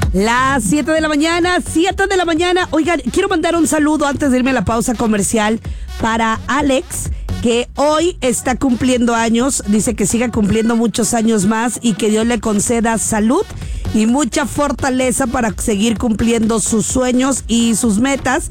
Las 7 de la mañana, 7 de la mañana. Oigan, quiero mandar un saludo antes de irme a la pausa comercial para Alex, que hoy está cumpliendo años. Dice que siga cumpliendo muchos años más y que Dios le conceda salud y mucha fortaleza para seguir cumpliendo sus sueños y sus metas.